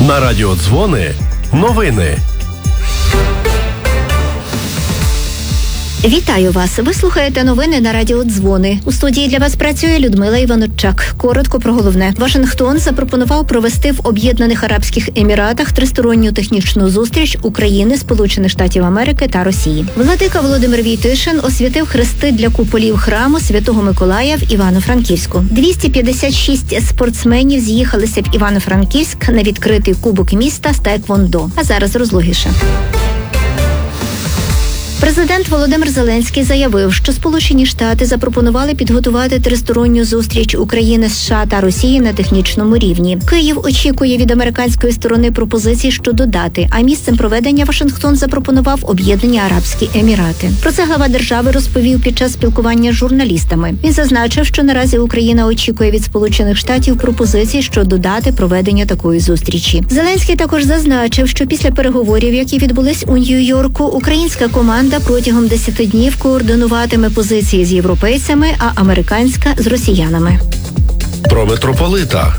На радіо Дзвони новини. Вітаю вас! Ви слухаєте новини на радіо Дзвони. У студії для вас працює Людмила Іваноччак. Коротко про головне. Вашингтон запропонував провести в Об'єднаних Арабських Еміратах тристоронню технічну зустріч України, Сполучених Штатів Америки та Росії. Владика Володимир Войтишин освятив хрести для куполів храму Святого Миколая в Івано-Франківську. 256 спортсменів з'їхалися в Івано-Франківськ на відкритий кубок міста з таеквондо. А зараз розлогіше. Президент Володимир Зеленський заявив, що Сполучені Штати запропонували підготувати тристоронню зустріч України, США та Росії на технічному рівні. Київ очікує від американської сторони пропозицій щодо дати, а місцем проведення Вашингтон запропонував Об'єднані Арабські Емірати. Про це глава держави розповів під час спілкування з журналістами. Він зазначив, що наразі Україна очікує від Сполучених Штатів пропозицій щодо дати проведення такої зустрічі. Зеленський також зазначив, що після переговорів, які відбулись у Нью-Йорку, українська команда протягом 10 днів координуватиме позиції з європейцями, а американська – з росіянами. Про митрополита.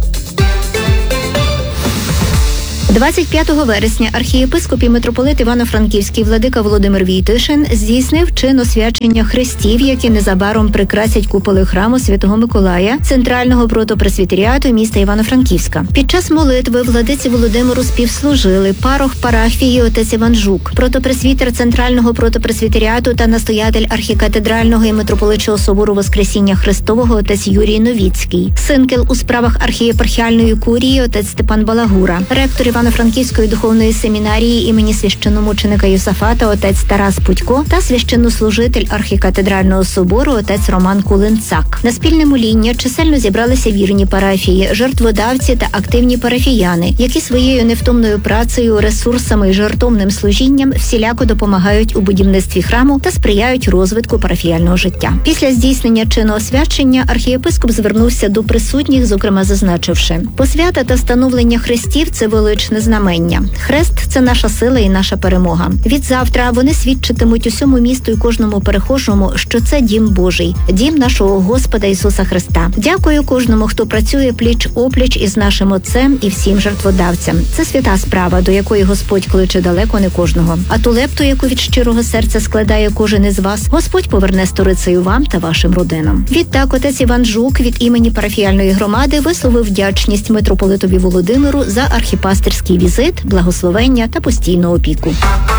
25 вересня архієпископ і митрополит Івано-Франківський владика Володимир Войтишин здійснив чин освячення хрестів, які незабаром прикрасять куполи храму Святого Миколая, центрального протопресвітеріату міста Івано-Франківська. Під час молитви владиці Володимиру співслужили парох парафії отець Іван Жук, протопресвітер центрального протопресвітеріату та настоятель архікатедрального і митрополичого собору Воскресіння Христового отець Юрій Новіцький, синкел у справах архієпархіальної курії отець Степан Балагура, ректор Івано-Франківської духовної семінарії імені священномученика Йосафата отець Тарас Путько та священнослужитель архікатедрального собору отець Роман Кулинцак. На спільне моління чисельно зібралися вірні парафії, жертводавці та активні парафіяни, які своєю невтомною працею, ресурсами і жертовним служінням всіляко допомагають у будівництві храму та сприяють розвитку парафіяльного життя. Після здійснення чину освячення архієпископ звернувся до присутніх, зокрема зазначивши: посвята та встановлення хрестів – це величне знамення. Хрест – це наша сила і наша перемога. Відзавтра вони свідчитимуть усьому місту і кожному перехожому, що це дім Божий, дім нашого Господа Ісуса Христа. Дякую кожному, хто працює пліч-опліч із нашим Отцем і всім жертводавцям. Це свята справа, до якої Господь кличе далеко не кожного. А ту лепту, яку від щирого серця складає кожен із вас, Господь поверне сторицею вам та вашим родинам. Відтак отець Іван Жук від імені парафіяльної громади висловив вдячність митрополитові Володимиру за архіпастерський візит, благословення та постійну опіку.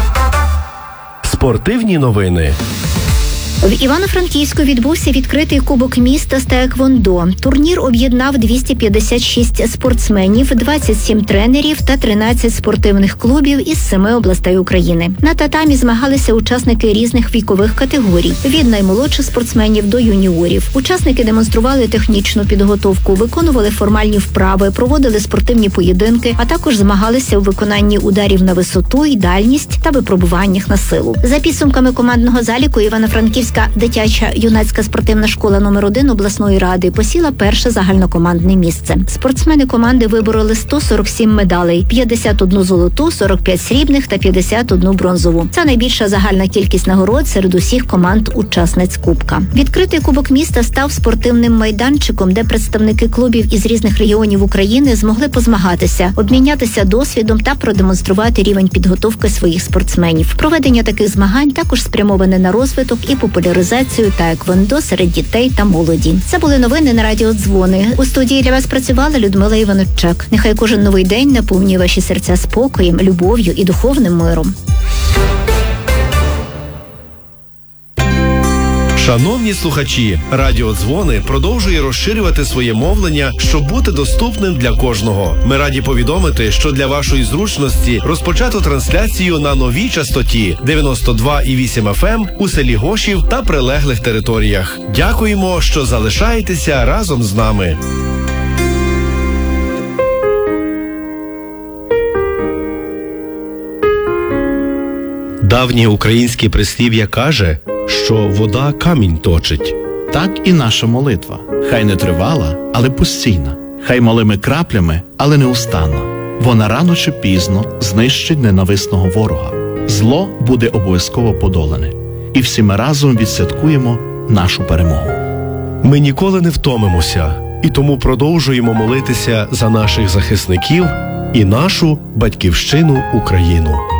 Спортивні новини. В Івано-Франківську відбувся відкритий кубок міста з таеквондо. Турнір об'єднав 256 спортсменів, 27 тренерів та 13 спортивних клубів із 7 областей України. На татамі змагалися учасники різних вікових категорій – від наймолодших спортсменів до юніорів. Учасники демонстрували технічну підготовку, виконували формальні вправи, проводили спортивні поєдинки, а також змагалися у виконанні ударів на висоту і дальність та випробуваннях на силу. За підсумками командного заліку Івано-Франківська дитяча юнацька спортивна школа номер 1 обласної ради посіла перше загальнокомандне місце. Спортсмени команди вибороли 147 медалей, 51 золоту, 45 срібних та 51 бронзову. Це найбільша загальна кількість нагород серед усіх команд-учасниць Кубка. Відкритий кубок міста став спортивним майданчиком, де представники клубів із різних регіонів України змогли позмагатися, обмінятися досвідом та продемонструвати рівень підготовки своїх спортсменів. Проведення таких змагань також спрямоване на розвиток і популяризацію таеквондо серед дітей та молоді. Це були новини на радіо Дзвони. У студії для вас працювала Людмила Іваноччак. Нехай кожен новий день наповнює ваші серця спокоєм, любов'ю і духовним миром. Шановні слухачі, радіо Дзвони продовжує розширювати своє мовлення, щоб бути доступним для кожного. Ми раді повідомити, що для вашої зручності розпочато трансляцію на новій частоті 92,8 FM у селі Гошів та прилеглих територіях. Дякуємо, що залишаєтеся разом з нами. Давнє українське прислів'я каже, що вода камінь точить. Так і наша молитва. Хай не тривала, але постійна. Хай малими краплями, але неустанна. Вона рано чи пізно знищить ненависного ворога. Зло буде обов'язково подолане. І всі ми разом відсвяткуємо нашу перемогу. Ми ніколи не втомимося, і тому продовжуємо молитися за наших захисників і нашу батьківщину Україну.